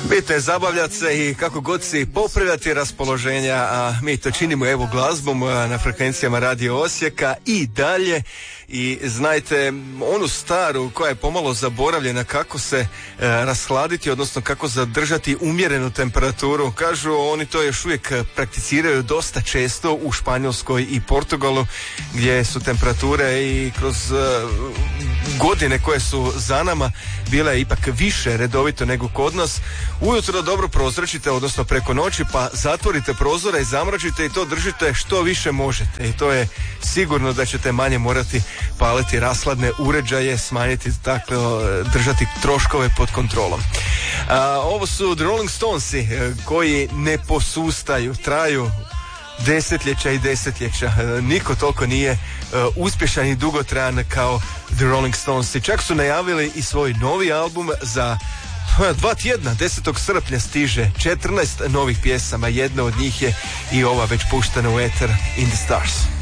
Bitno je zabavljati se i kako god si popravljati raspoloženja, a mi to činimo evo glazbom na frekvencijama Radio Osijeka i dalje. I znajte, onu staru koja je pomalo zaboravljena, kako se rashladiti, odnosno kako zadržati umjerenu temperaturu. Kažu, oni to još uvijek prakticiraju dosta često u Španjolskoj i Portugalu, gdje su temperature i kroz godine koje su za nama bile ipak više redovito nego kod nas. Ujutro dobro prozračite, odnosno preko noći, pa zatvorite prozore i zamračite i to držite što više možete. I to je sigurno da ćete manje morati paliti rashladne uređaje, smanjiti, dakle, držati troškove pod kontrolom. Ovo su The Rolling Stonesi koji ne posustaju, traju desetljeća i desetljeća. Niko toliko nije uspješan i dugotrajan kao The Rolling Stonesi. Čak su najavili i svoj novi album za 2 tjedna, 10. srpnja stiže 14 novih pjesama, jedna od njih je i ova već puštena u eter, In the Stars.